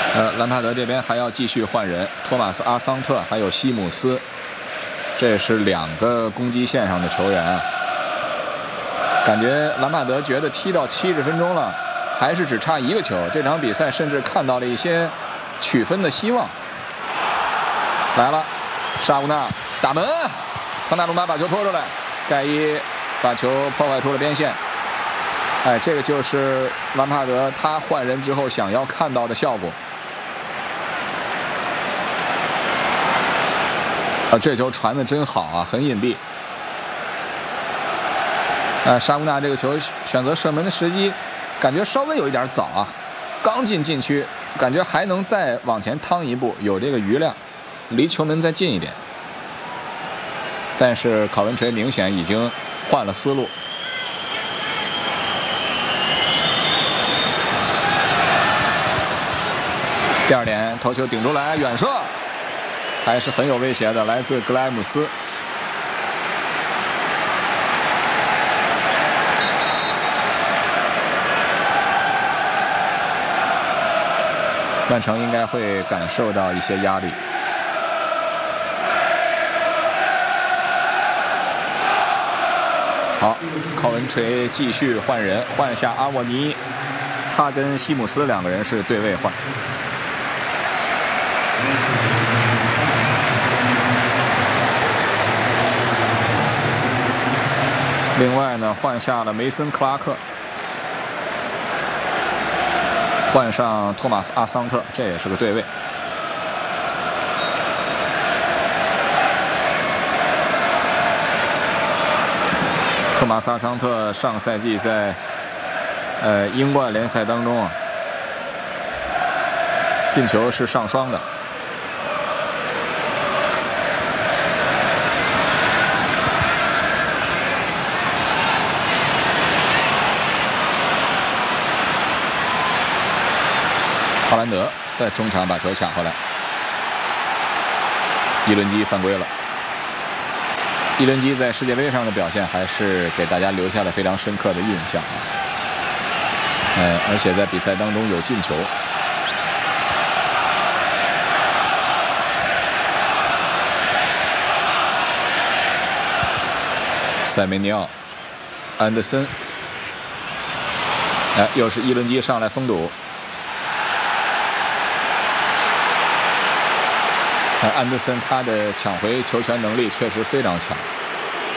兰帕德这边还要继续换人，托马斯·阿桑特还有西姆斯，这是2个攻击线上的球员。感觉兰帕德觉得踢到70分钟了，还是只差1个球，这场比赛甚至看到了一些取分的希望。来了，沙乌纳打门，唐纳鲁马把球泼出来，盖伊把球破坏出了边线。哎，这个就是兰帕德他换人之后想要看到的效果。这球传的真好啊，很隐蔽。沙乌纳这个球选择射门的时机，感觉稍微有一点早啊，刚进禁区，感觉还能再往前趟一步，有这个余量，离球门再近一点。但是考文垂明显已经换了思路。第2点，头球顶出来，远射，还是很有威胁的，来自格莱姆斯。曼城应该会感受到一些压力。好，考文垂继续换人，换下阿沃尼，他跟西姆斯2个人是对位换。另外呢，换下了梅森·克拉克，换上托马斯·阿桑特，这也是个对位。托马斯·阿桑特上赛季在英冠联赛当中啊，进球是上双的。哈兰德在中场把球抢回来，伊伦基犯规了。伊伦基在世界杯上的表现还是给大家留下了非常深刻的印象啊。而且在比赛当中有进球。塞梅尼奥、安德森，又是伊伦基上来封堵。安德森他的抢回球权能力确实非常强。